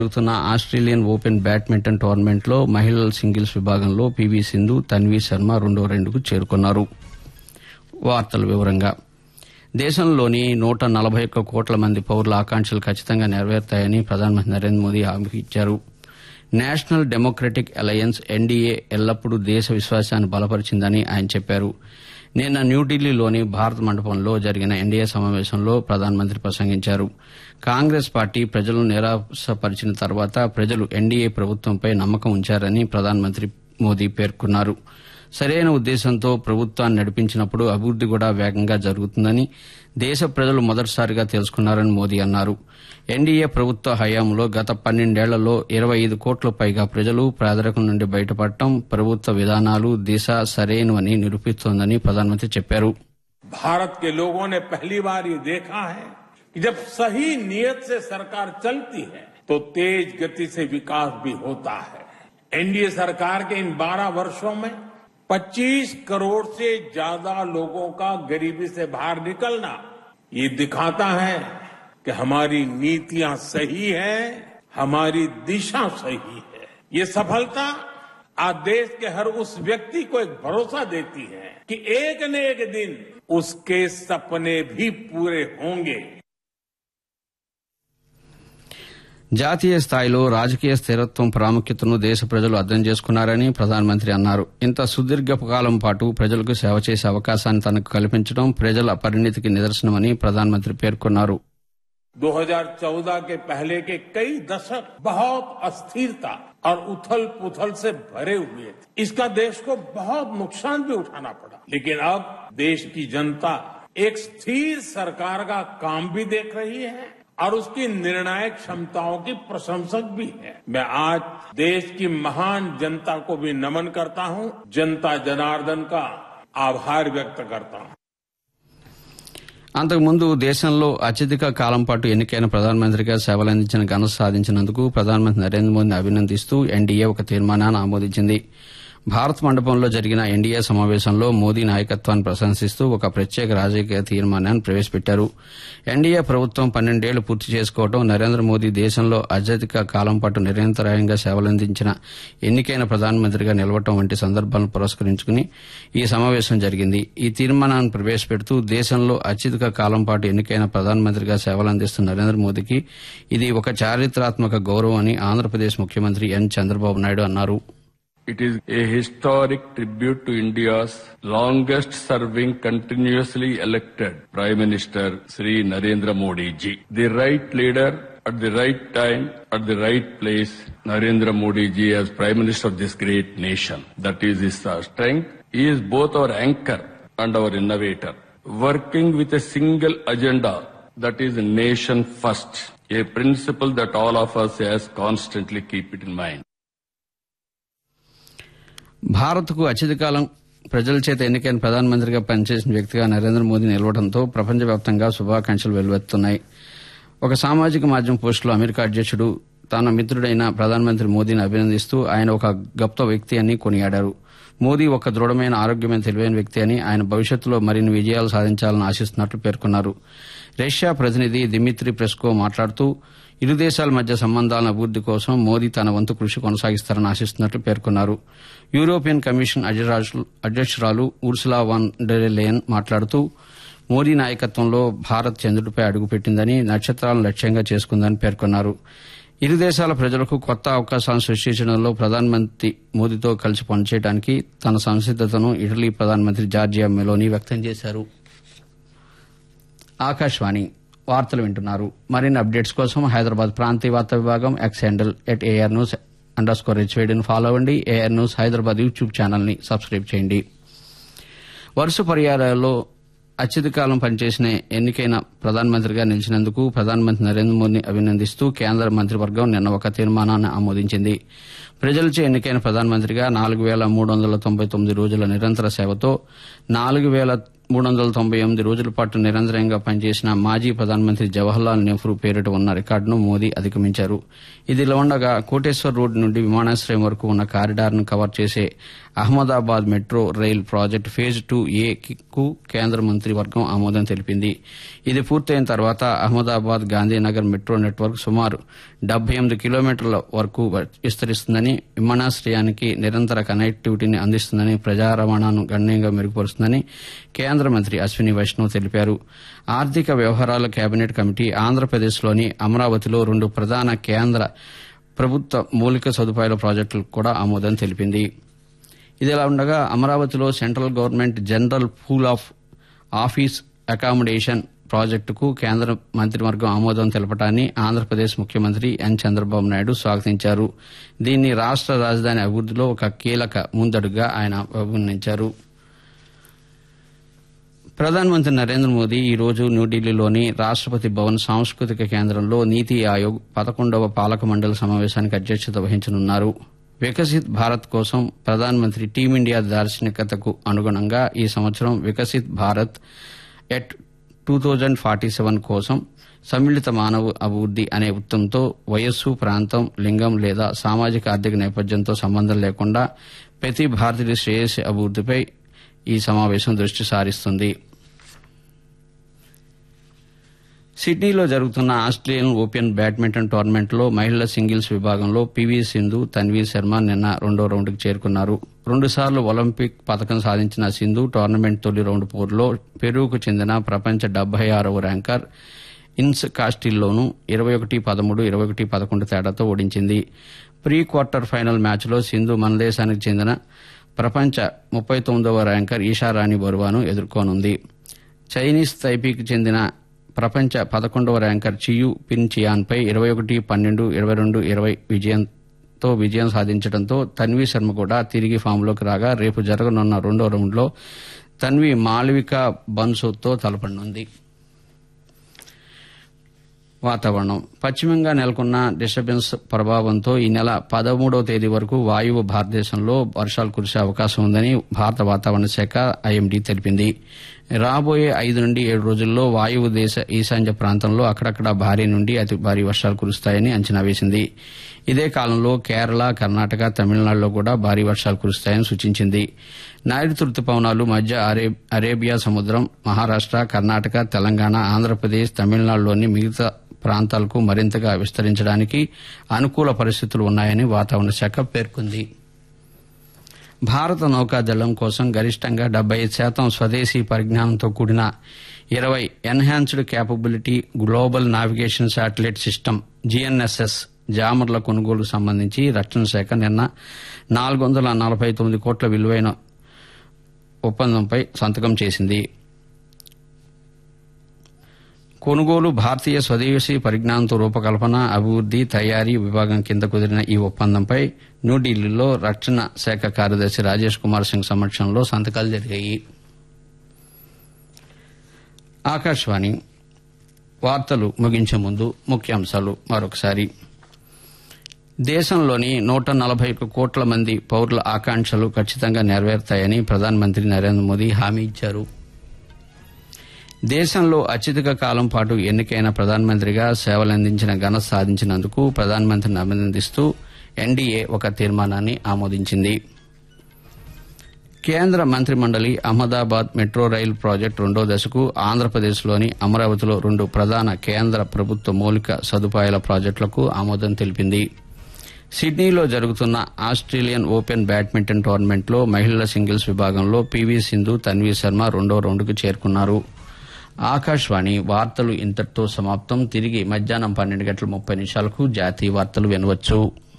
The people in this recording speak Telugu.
జరుగుతున్న ఆస్ట్రేలియన్ ఓపెన్ బ్యాడ్మింటన్ టోర్నమెంట్లో మహిళల సింగిల్స్ విభాగంలో పీవీ సింధు, తన్వీ శర్మ రెండో రౌండ్కు చేరుకున్నారు. దేశంలోని 141 కోట్ల మంది పౌరుల ఆకాంక్షలు ఖచ్చితంగా నెరవేరుతాయని ప్రధానమంత్రి నరేంద్ర మోదీ హామీ ఇచ్చారు. నేషనల్ డెమోక్రటిక్ అలయన్స్ ఎన్డీఏ ఎల్లప్పుడూ దేశ విశ్వాసాన్ని బలపరిచిందని ఆయన చెప్పారు. నిన్న న్యూఢిల్లీలోని భారత్ మండపంలో జరిగిన ఎన్డీఏ సమావేశంలో ప్రధానమంత్రి ప్రసంగించారు. కాంగ్రెస్ పార్టీ ప్రజలను నిరాశపరిచిన తర్వాత ప్రజలు ఎన్డీఏ ప్రభుత్వంపై నమ్మకం ఉంచారని ప్రధానమంత్రి మోదీ పేర్కొన్నారు. సరైన ఉద్దేశంతో ప్రభుత్వాన్ని నడిపించినప్పుడు అభివృద్ది కూడా వేగంగా జరుగుతుందని దేశ ప్రజలు మొదటిసారిగా తెలుసుకున్నారని మోదీ అన్నారు. ఎన్డీఏ ప్రభుత్వ హయాంలో గత 12 ఏళ్లలో 25 కోట్ల పైగా ప్రజలు పేదరికం నుండి బయటపడటం, ప్రభుత్వ విధానాలు, దిశ సరైనవని నిరూపిస్తోందని ప్రధానమంత్రి చెప్పారు. भारत के लोगों ने पहली बार ये देखा है कि जब सही नीयत से सरकार चलती है तो तेज गति से विकास भी होता है. एनडीए सरकार के इन 12 वर्षों में 25 करोड़ से ज्यादा लोगों का गरीबी से बाहर निकलना ये दिखाता है कि हमारी नीतियां सही है, हमारी दिशा सही है. ये सफलता आज देश के हर उस व्यक्ति को एक भरोसा देती है कि एक न एक दिन उसके सपने भी पूरे होंगे. జాతీయ స్థాయిలో రాజకీయ స్థిరత్వం ప్రాముఖ్యతను దేశ ప్రజలు అర్థం చేసుకున్నారని ప్రధానమంత్రి అన్నారు. ఇంత సుదీర్ఘకాలం పాటు ప్రజలకు సేవ చేసే అవకాశాన్ని తనకు కల్పించడం ప్రజల పరిణతికి నిదర్శనమని ప్రధానమంత్రి పేర్కొన్నారు. 2014 के पहले के कई दशक बहुत अस्थिरता और उथल पुथल से भरे हुए थे. इसका देश को बहुत नुकसान भी उठाना पड़ा. लेकिन अब देश की जनता एक स्थिर सरकार का काम भी देख रही है और उसकी निर्णायक क्षमताओं की प्रशंसक भी है. मैं आज देश की महान जनता को भी नमन करता हूं, जनता जनार्दन का आभार व्यक्त करता हूं. అంతకుముందు దేశంలో అత్యధిక కాలం పాటు ఎన్నికైన ప్రధానమంత్రిగా సేవలందించిన ఘనత సాధించినందుకు ప్రధానమంత్రి నరేంద్ర మోదీని అభినందిస్తూ ఎన్డీఏ ఒక తీర్మానాన్ని ఆమోదించింది. భారత్ మండపంలో జరిగిన ఎన్డీఏ సమావేశంలో మోదీ నాయకత్వాన్ని ప్రశంసిస్తూ ఒక ప్రత్యేక రాజకీయ తీర్మానాన్ని ప్రవేశపెట్టారు. ఎన్డీఏ ప్రభుత్వం 12 ఏళ్లు పూర్తి చేసుకోవడం, నరేంద్ర మోదీ దేశంలో అత్యధిక కాలం పాటు నిరంతరాయంగా సేవలందించిన ఎన్నికైన ప్రధానమంత్రిగా నిలవడం వంటి సందర్భాలను పురస్కరించుకుని ఈ సమావేశం జరిగింది. ఈ తీర్మానాన్ని ప్రవేశపెడుతూ దేశంలో అత్యధిక కాలం పాటు ఎన్నికైన ప్రధానమంత్రిగా సేవలందిస్తున్న నరేంద్ర మోదీకి ఇది ఒక చారిత్రాత్మక గౌరవం అని ఆంధ్రప్రదేశ్ ముఖ్యమంత్రి ఎన్ చంద్రబాబు నాయుడు అన్నారు. It is a historic tribute to India's longest serving continuously elected Prime Minister Sri Narendra Modi ji. The right leader at the right time at the right place, Narendra Modi ji as Prime Minister of this great nation. That is his strength. He is both our anchor and our innovator, working with a single agenda, that is nation first, a principle that all of us has constantly keep it in mind. భారత్కు అత్యధికాలం ప్రజల చేత ఎన్నికైన ప్రధానమంత్రిగా పనిచేసిన వ్యక్తిగా నరేంద్ర మోదీ నిలవడంతో ప్రపంచవ్యాప్తంగా శుభాకాంక్షలు వెల్లువెత్తున్నాయి. ఒక సామాజిక మాధ్యమం పోస్టులో అమెరికా అధ్యక్షుడు తన మిత్రుడైన ప్రధానమంత్రి మోదీని అభినందిస్తూ ఆయన ఒక గొప్ప వ్యక్తి అని కొనియాడారు. మోదీ ఒక దృఢమైన, ఆరోగ్యమైన, తెలివైన వ్యక్తి అని, ఆయన భవిష్యత్తులో మరిన్ని విజయాలు సాధించాలని ఆశిస్తున్నట్లు పేర్కొన్నారు. రష్యా ప్రతినిధి దిమిత్రీ పెస్కో మాట్లాడుతూ ఇరు దేశాల మధ్య సంబంధాల అభివృద్ది కోసం మోదీ తన వంతు కృషి కొనసాగిస్తారని ఆశిస్తున్నట్లు పేర్కొన్నారు. యూరోపియన్ కమిషన్ అధ్యక్షురాలు ఉర్సులా వాన్ డెర్ లెయన్ మాట్లాడుతూ మోదీ నాయకత్వంలో భారత్ చంద్రుడిపై అడుగుపెట్టిందని, నక్షత్రాలను లక్ష్యంగా చేసుకుందని పేర్కొన్నారు. ఇరు దేశాల ప్రజలకు కొత్త అవకాశాలను సృష్టించడంలో ప్రధానమంత్రి మోదీతో కలిసి పనిచేయడానికి తన సంసిద్దతను ఇటలీ ప్రధానమంత్రి జార్జియా మెలోనీ వ్యక్తం చేశారు. ఆకాశవాణి వార్తలు వింటున్నారు. మరిన్ని అప్డేట్స్ కోసం హైదరాబాద్ ప్రాంతీయ వార్తా విభాగం ఎక్స్ హ్యాండిల్ @ARnews_HVDని ఫాలో అవ్వండి. AR news Hyderabad YouTube channel ని సబ్స్క్రైబ్ చేయండి. వరుస పర్యాయాల్లో అత్యధికాలం పనిచేసిన ఎన్నికైన ప్రధానమంత్రిగా నిలిచినందుకు ప్రధానమంత్రి నరేంద్ర మోదీని అభినందిస్తూ కేంద్ర మంత్రివర్గం నిన్న ఒక తీర్మానాన్ని ఆమోదించింది. ప్రజలచే ఎన్నికైన ప్రధానమంత్రిగా 4,399 రోజుల నిరంతర సేవతో 4,000 398 రోజుల పాటు నిరంతరంగా పనిచేసిన మాజీ ప్రధానమంత్రి జవహర్లాల్ నెహ్రూ పేరిట ఉన్న రికార్డును మోదీ అధిగమించారు. ఇదిలా ఉండగా కోటేశ్వర్ రోడ్ నుండి విమానాశ్రయం వరకు ఉన్న కారిడార్ను కవర్ చేసే Ahmedabad metro rail project phase 2A కు కేంద్ర మంత్రివర్గం ఆమోదం తెలిపింది. ఇది పూర్తయిన తర్వాత అహ్మదాబాద్ గాంధీనగర్ మెట్రో నెట్వర్క్ సుమారు 78 కిలోమీటర్ల వరకు విస్తరిస్తుందని, విమానాశ్రయానికి నిరంతర కనెక్టివిటీని అందిస్తుందని, ప్రజా రవాణాను గణనీయంగా మెరుగుపరుస్తుందని కేంద్ర మంత్రి అశ్విని వైష్ణవ్ తెలిపారు. ఆర్థిక వ్యవహారాల కేబినెట్ కమిటీ ఆంధ్రప్రదేశ్లోని అమరావతిలో 2 ప్రధాన కేంద్ర ప్రభుత్వ మౌలిక సదుపాయాల ప్రాజెక్టులకు కూడా ఆమోదం తెలిపింది. ఇదిలా ఉండగా అమరావతిలో central government general pool of office accommodation ప్రాజెక్టుకు కేంద్ర మంత్రివర్గం ఆమోదం తెలపడాన్ని ఆంధ్రప్రదేశ్ ముఖ్యమంత్రి ఎన్ చంద్రబాబు నాయుడు స్వాగతించారు. దీన్ని రాష్ట రాజధాని అభివృద్దిలో ఒక కీలక ముందడుగుగా ఆయన అభివర్ణించారు. ప్రధానమంత్రి నరేంద్ర మోదీ ఈ రోజు న్యూఢిల్లీలోని రాష్టపతి భవన్ సాంస్కృతిక కేంద్రంలో నీతి ఆయోగ్ 11వ పాలక మండలి సమావేశానికి అధ్యక్షత వహించనున్నారు. వికసిత్ భారత్ కోసం ప్రధానమంత్రి టీమిండియా దార్శనికతకు అనుగుణంగా ఈ సంవత్సరం వికసిత్ భారత్ ఎట్ 2047 కోసం సమ్మిళిత మానవ అభివృద్ది అనే ఉత్తంతో వయస్సు, ప్రాంతం, లింగం లేదా సామాజిక ఆర్థిక నేపథ్యంతో సంబంధం లేకుండా ప్రతి భారతీయుడి శ్రేయస్సు అభివృద్దిపై ఈ సమావేశం దృష్టి సారిస్తుంది. సిడ్నీలో జరుగుతున్న ఆస్ట్రేలియన్ ఓపెన్ బ్యాడ్మింటన్ టోర్నమెంట్లో మహిళల సింగిల్స్ విభాగంలో పీవీ సింధు, తన్వీ శర్మ నిన్న 2వ రౌండ్కు చేరుకున్నారు. 2 సార్లు ఒలింపిక్ పతకం సాధించిన సింధు టోర్నమెంట్ తొలి రౌండ్ పోరులో పెరూకు చెందిన ప్రపంచ 76వ ర్యాంకర్ ఇన్స్ కాస్టిల్లోను 21-13, 21-11 తేడాతో ఓడించింది. ప్రీ క్వార్టర్ ఫైనల్ మ్యాచ్లో సింధు మన దేశానికి చెందిన ప్రపంచ 39వ ర్యాంకర్ ఈషారాణి బరువాను ఎదుర్కోనుంది. చైనీస్ తైపీకి చెందిన ప్రపంచ 11వ ర్యాంకర్ చియు పిన్ చియాన్పై 21-12, 22-20 విజయం సాధించడంతో తన్వీ శర్మ కూడా తిరిగి ఫామ్లోకి రాగా రేపు జరగనున్న 2వ రౌండ్లో తన్వీ మాళవికా బన్సోతో తలపడనుంది. వాతావరణం. పశ్చిమంగా నెలకొన్న డిస్టర్బెన్స్ ప్రభావంతో ఈ నెల 13వ తేదీ వరకు వాయువ్య భారతదేశంలో వర్షాలు కురిసే అవకాశం ఉందని భారత వాతావరణ శాఖ ఐఎండీ తెలిపింది. రాబోయే 5 నుండి 7 రోజుల్లో వాయువ్య దేశ ఈశాన్య ప్రాంతంలో అక్కడక్కడ భారీ నుండి అతి భారీ వర్షాలు కురుస్తాయని అంచనా వేసింది. ఇదే కాలంలో కేరళ, కర్ణాటక, తమిళనాడులో కూడా భారీ వర్షాలు కురుస్తాయని సూచించింది. నైరుతి రుతుపవనాలు మధ్య అరేబియా సముద్రం, మహారాష్ట, కర్ణాటక, తెలంగాణ, ఆంధ్రప్రదేశ్, తమిళనాడులోని మిగతా ప్రాంతాలకు మరింతగా విస్తరించడానికి అనుకూల పరిస్థితులు ఉన్నాయని వాతావరణ శాఖ పేర్కొంది. భారత నౌకాదళం కోసం గరిష్టంగా 75% స్వదేశీ పరిజ్ఞానంతో కూడిన 20 enhanced capability global navigation satellite system GNSS జామర్ల కొనుగోలుకు సంబంధించి రక్షణ శాఖ నిన్న 449 కోట్ల విలువైన ఒప్పందంపై సంతకం చేసింది. కొనుగోలు భారతీయ స్వదేశీ పరిజ్ఞానంతో రూపకల్పన, అభివృద్ది, తయారీ విభాగం కింద కుదిరిన ఈ ఒప్పందంపై న్యూఢిల్లీలో రక్షణ శాఖ కార్యదర్శి రాజేష్ కుమార్ సింగ్ సమక్షంలో సంతకాలు జరిగాయి. ఆకాశవాణి వార్తలు ముగించే ముందు ముఖ్యాంశాలు మరొకసారి. దేశంలోని 141 కోట్ల మంది పౌరుల ఆకాంక్షలు ఖచ్చితంగా నెరవేరుతాయని ప్రధానమంత్రి నరేంద్ర మోదీ హామీ ఇచ్చారు. దేశంలో అత్యధిక కాలం పాటు ఎన్నికైన ప్రధానమంత్రిగా సేవలందించిన ఘనత సాధించినందుకు ప్రధానమంత్రిని అభినందిస్తూ ఎన్డీఏ ఒక తీర్మానాన్ని ఆమోదించింది. కేంద్ర మంత్రి మండలి అహ్మదాబాద్ మెట్రో రైల్ ప్రాజెక్టు 2వ దశకు ఆంధ్రప్రదేశ్లోని అమరావతిలో 2 ప్రధాన కేంద్ర ప్రభుత్వ మౌలిక సదుపాయాల ప్రాజెక్టులకు ఆమోదం తెలిపింది. సిడ్నీలో జరుగుతున్న ఆస్ట్రేలియన్ ఓపెన్ బ్యాడ్మింటన్ టోర్నమెంట్లో మహిళల సింగిల్స్ విభాగంలో పీవీ సింధు, తన్వీ శర్మ 2వ రౌండ్కు చేరుకున్నారు. ఆకాశవాణి వార్తలు ఇంతటితో సమాప్తం. తిరిగి మధ్యాహ్నం 12:30 జాతీయ వార్తలు వినవచ్చు.